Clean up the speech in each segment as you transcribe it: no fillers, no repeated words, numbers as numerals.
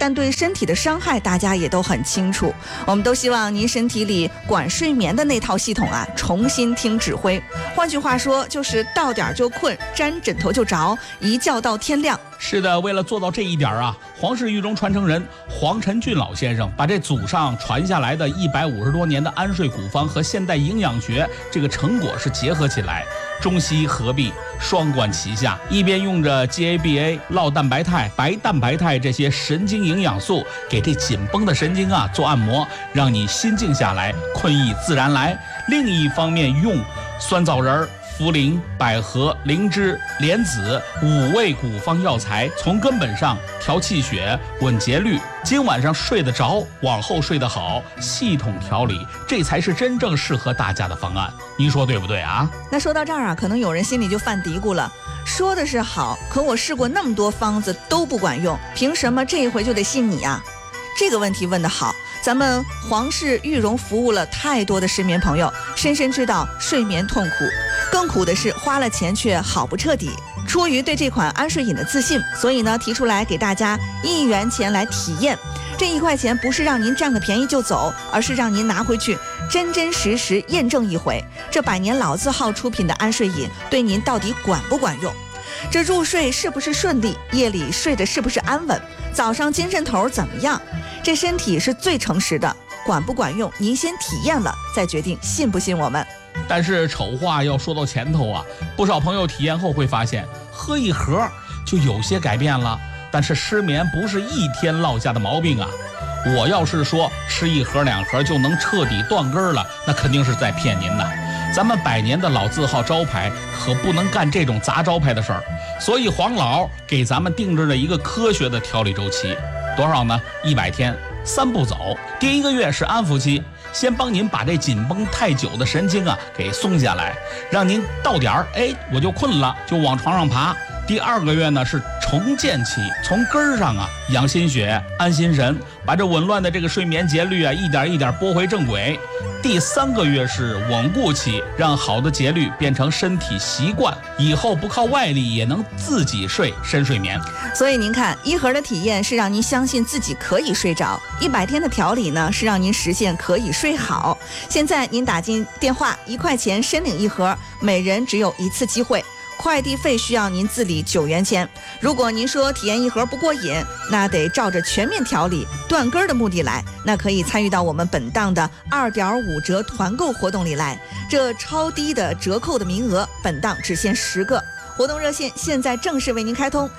但对身体的伤害大家也都很清楚。我们都希望您身体里管睡眠的那套系统啊，重新听指挥。换句话说，就是到点就困，沾枕头就着，一觉到天亮。 是的，为了做到这一点啊，黄氏育荣传承人黄晨俊老先生把这祖上传下来的150多年的安睡古方和现代营养学这个成果是结合起来，中西医合璧，双管齐下，一边用着 GABA、酪蛋白肽、白蛋白肽这些神经营养素给这紧绷的神经啊做按摩，让你心静下来，困意自然来；另一方面用酸枣仁、茯苓、百合、灵芝、莲子5味古方药材，从根本上调气血、稳节律。今晚上睡得着，往后睡得好，系统调理，这才是真正适合大家的方案。您说对不对啊？ 那说到这儿啊，可能有人心里就犯嘀咕了，说的是好，可我试过那么多方子都不管用，凭什么这一回就得信你啊？这个问题问得好，咱们黄氏育荣服务了太多的失眠朋友，深深知道睡眠痛苦，更苦的是花了钱却好不彻底。出于对这款安睡饮的自信，所以呢提出来给大家1元钱来体验。这1块钱不是让您占个便宜就走，而是让您拿回去真真实实验证一回，这百年老字号出品的安睡饮对您到底管不管用？这入睡是不是顺利？夜里睡得是不是安稳？早上精神头怎么样？这身体是最诚实的，管不管用，您先体验了，再决定信不信我们。 但是丑话要说到前头啊，不少朋友体验后会发现，喝一盒就有些改变了。但是失眠不是一天落下的毛病啊！我要是说吃1盒2盒就能彻底断根了，那肯定是在骗您的。咱们100年的老字号招牌可不能干这种砸招牌的事儿，所以黄老给咱们定制了一个科学的调理周期，多少呢？100天，3步走。第1个月是安抚期，先帮您把这紧绷太久的神经啊给松下来，让您到点儿，我就困了，就往床上爬。第2个月呢是重建期，从根儿上啊养心血、安心神，把这紊乱的这个睡眠节律啊一点一点拨回正轨。第3个月是稳固期，让好的节律变成身体习惯，以后不靠外力也能自己睡深睡眠。 所以您看，1盒的体验是让您相信自己可以睡着，100天的调理呢是让您实现可以睡好。现在您打进电话，1块钱申领1盒，每人只有1次机会。快递费需要您自理9元钱。如果您说体验1盒不过瘾，那得照着全面调理断根的目的来，那可以参与到我们本档的2.5折团购活动里来。这超低的折扣的名额，本档只限10个。活动热线现在正式为您开通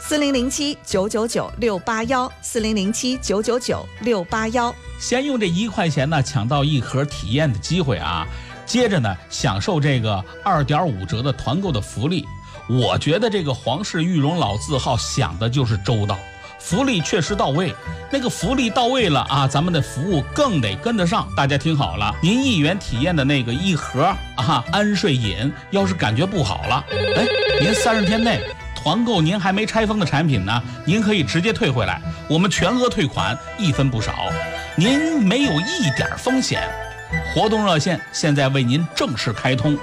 ，4007-999-681，4007-999-681。 先用这1块钱呢抢到1盒体验的机会啊，接着呢享受这个2.5折的团购的福利。我觉得这个黄氏育荣老字号想的就是周到，福利确实到位。那个福利到位了啊，咱们的服务更得跟得上。大家听好了，您1元体验的那个1盒啊安睡饮，要是感觉不好了，您30天内团购您还没拆封的产品呢，您可以直接退回来，我们全额退款，1分不少，您没有一点风险。活动热线现在为您正式开通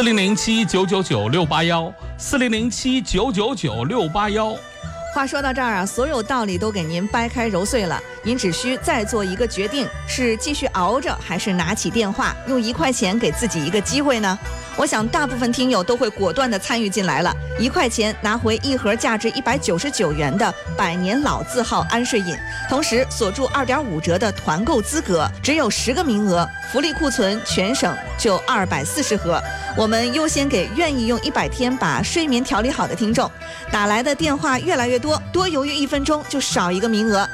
，4007-999-681，4007-999-681。 话说到这儿啊，所有道理都给您掰开揉碎了，您只需再做一个决定，是继续熬着，还是拿起电话用1块钱给自己一个机会呢？我想大部分听友都会果断地参与进来了，1块钱拿回1盒价值199元的百年老字号安睡饮，同时锁住2.5折的团购资格，只有10个名额，福利库存，全省就240盒。我们优先给愿意用100天把睡眠调理好的听众。打来的电话越来越多，多犹豫1分钟就少1个名额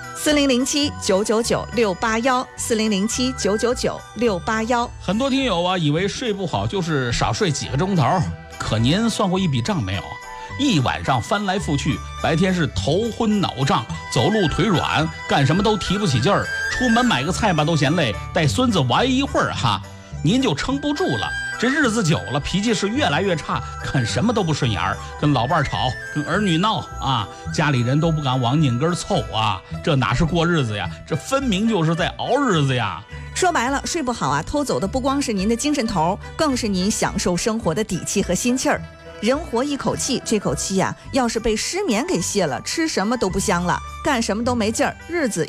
，4007-999-681，4007-999-681。 很多听友啊以为睡不好就是少睡几个钟头，可您算过一笔账没有？一晚上翻来覆去，白天是头昏脑胀，走路腿软，干什么都提不起劲儿，出门买个菜吧都嫌累，带孙子玩一会儿哈，您就撑不住了。这日子久了，脾气是越来越差，看什么都不顺眼儿，跟老伴吵，跟儿女闹啊，家里人都不敢往拧根凑啊，这哪是过日子呀？这分明就是在熬日子呀！ 说白了，睡不好啊，偷走的不光是您的精神头，更是您享受生活的底气和心气儿。人活一口气，这口气呀，要是被失眠给泄了，吃什么都不香了，干什么都没劲儿，日子